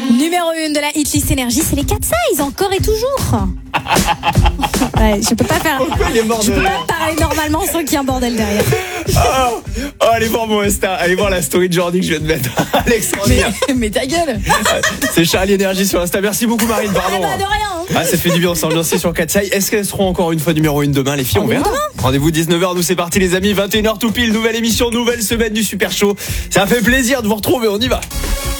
Numéro 1 de la hitlist énergie, c'est les 4 Size, encore et toujours. Ouais, je peux pas faire. Il est mort Je de peux rire. pas parler normalement sans qu'il y ait un bordel derrière. Oh, allez voir mon Insta, allez voir la story de Jordi que je viens de mettre. Alexandre, Mais ta gueule. c'est Charlie Énergie sur Insta. Merci beaucoup Marine, pardon. Ah bah de rien. Ah, ça fait du bien, on s'ambiance sur Katsai. Est-ce qu'elles seront encore une fois numéro 1 demain, les filles? On verra. Rendez-vous 19h, nous c'est parti les amis, 21h tout pile, nouvelle émission, nouvelle semaine du Super Show. Ça fait plaisir de vous retrouver, on y va.